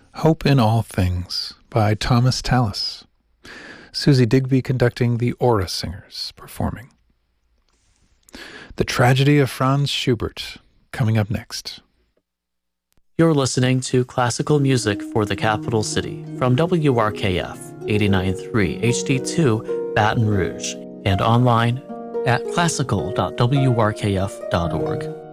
Hope in All Things by Thomas Tallis. Susie Digby conducting the Aura Singers performing. The Tragedy of Franz Schubert, coming up next. You're listening to classical music for the capital city from WRKF 89.3 HD2 Baton Rouge and online at classical.wrkf.org.